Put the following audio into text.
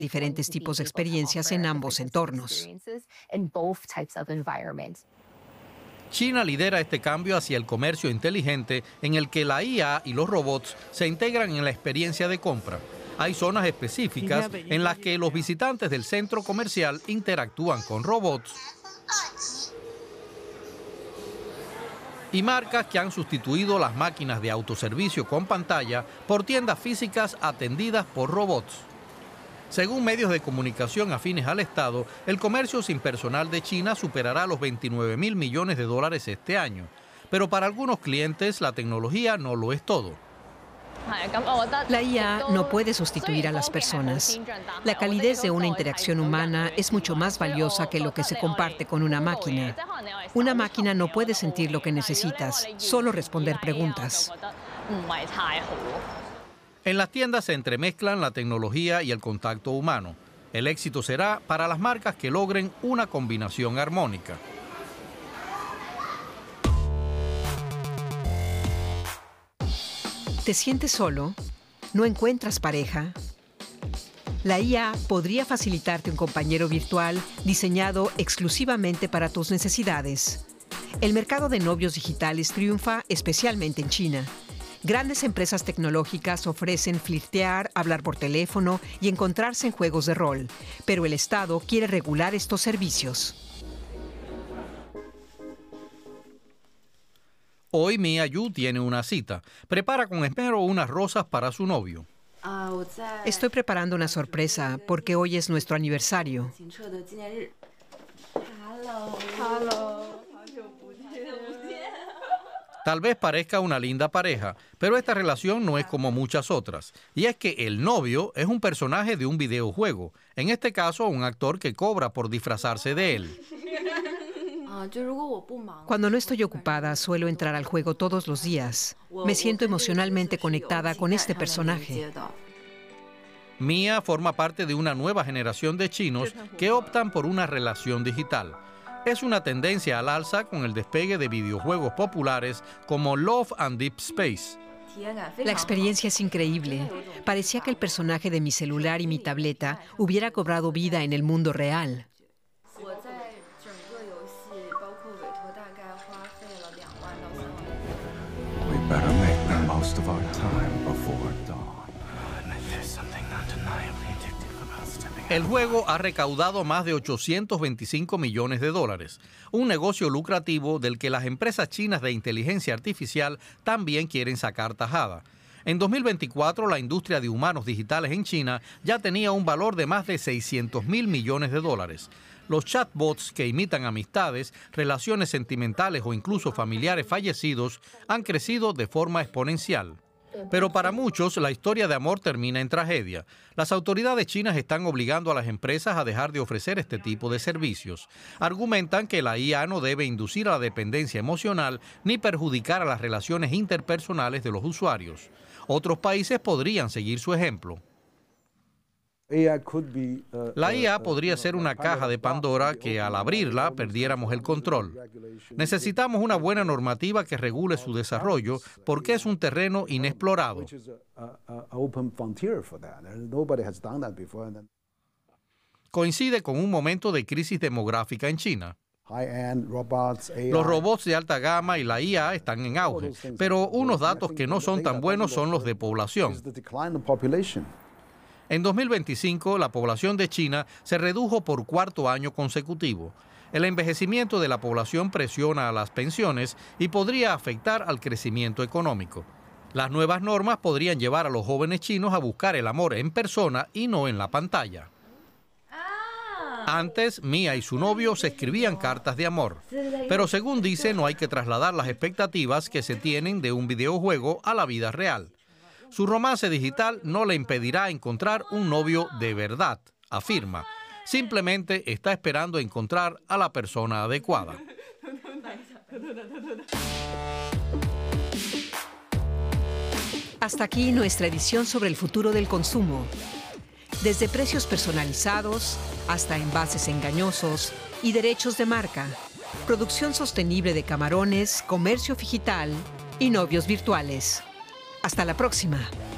diferentes tipos de experiencias en ambos entornos. China lidera este cambio hacia el comercio inteligente en el que la IA y los robots se integran en la experiencia de compra. Hay zonas específicas en las que los visitantes del centro comercial interactúan con robots y marcas que han sustituido las máquinas de autoservicio con pantalla por tiendas físicas atendidas por robots. Según medios de comunicación afines al Estado, el comercio sin personal de China superará los 29.000 millones de dólares este año. Pero para algunos clientes la tecnología no lo es todo. La IA no puede sustituir a las personas. La calidez de una interacción humana es mucho más valiosa que lo que se comparte con una máquina. Una máquina no puede sentir lo que necesitas, solo responder preguntas. En las tiendas se entremezclan la tecnología y el contacto humano. El éxito será para las marcas que logren una combinación armónica. ¿Te sientes solo? ¿No encuentras pareja? La IA podría facilitarte un compañero virtual diseñado exclusivamente para tus necesidades. El mercado de novios digitales triunfa especialmente en China. Grandes empresas tecnológicas ofrecen flirtear, hablar por teléfono y encontrarse en juegos de rol, pero el Estado quiere regular estos servicios. Hoy Mia Yu tiene una cita. Prepara con esmero unas rosas para su novio. Estoy preparando una sorpresa porque hoy es nuestro aniversario. Tal vez parezca una linda pareja, pero esta relación no es como muchas otras. Y es que el novio es un personaje de un videojuego. En este caso, un actor que cobra por disfrazarse de él. Cuando no estoy ocupada, suelo entrar al juego todos los días. Me siento emocionalmente conectada con este personaje. Mia forma parte de una nueva generación de chinos que optan por una relación digital. Es una tendencia al alza con el despegue de videojuegos populares como Love and Deep Space. La experiencia es increíble. Parecía que el personaje de mi celular y mi tableta hubiera cobrado vida en el mundo real. El juego ha recaudado más de 825 millones de dólares, un negocio lucrativo del que las empresas chinas de inteligencia artificial también quieren sacar tajada. En 2024, la industria de humanos digitales en China ya tenía un valor de más de 600.000 millones de dólares. Los chatbots que imitan amistades, relaciones sentimentales o incluso familiares fallecidos han crecido de forma exponencial. Pero para muchos, la historia de amor termina en tragedia. Las autoridades chinas están obligando a las empresas a dejar de ofrecer este tipo de servicios. Argumentan que la IA no debe inducir a la dependencia emocional ni perjudicar a las relaciones interpersonales de los usuarios. Otros países podrían seguir su ejemplo. La IA podría ser una caja de Pandora que al abrirla perdiéramos el control. Necesitamos una buena normativa que regule su desarrollo porque es un terreno inexplorado. Coincide con un momento de crisis demográfica en China. Los robots de alta gama y la IA están en auge, pero unos datos que no son tan buenos son los de población. En 2025, la población de China se redujo por cuarto año consecutivo. El envejecimiento de la población presiona a las pensiones y podría afectar al crecimiento económico. Las nuevas normas podrían llevar a los jóvenes chinos a buscar el amor en persona y no en la pantalla. Antes, Mia y su novio se escribían cartas de amor, pero según dice, no hay que trasladar las expectativas que se tienen de un videojuego a la vida real. Su romance digital no le impedirá encontrar un novio de verdad, afirma. Simplemente está esperando encontrar a la persona adecuada. Hasta aquí nuestra edición sobre el futuro del consumo. Desde precios personalizados hasta envases engañosos y derechos de marca, producción sostenible de camarones, comercio digital y novios virtuales. Hasta la próxima.